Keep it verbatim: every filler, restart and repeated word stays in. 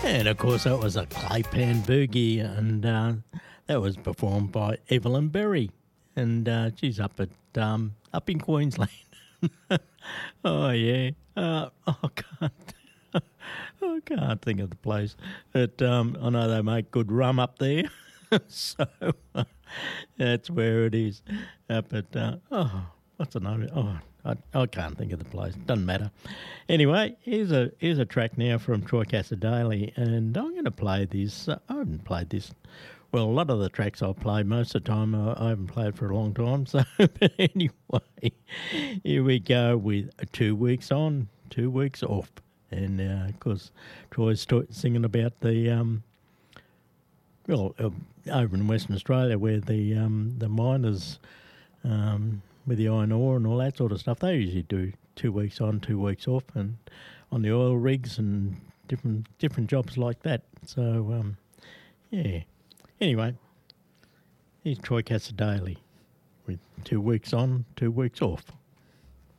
And of course, that was a Claypan Boogie, and uh, that was performed by Evelyn Berry, and uh, she's up at um, up in Queensland. Oh yeah, uh, oh, I can't, I can't think of the place, but um, I know they make good rum up there, so uh, that's where it is. Up at uh, oh, what's the name? Oh. I, I can't think of the place. Doesn't matter. Anyway, here's a here's a track now from Troy Cassar-Daley, and I'm going to play this. Uh, I haven't played this. Well, a lot of the tracks I'll play most of the time I, I haven't played for a long time. So, but anyway, here we go with two weeks on, two weeks off, and uh, of course Troy's t- singing about the um, well uh, over in Western Australia where the um, the miners. Um, with the iron ore and all that sort of stuff. They usually do two weeks on, two weeks off, and on the oil rigs and different different jobs like that. So, um, yeah. Anyway, here's Troy Cassar-Daley with two weeks on, two weeks off.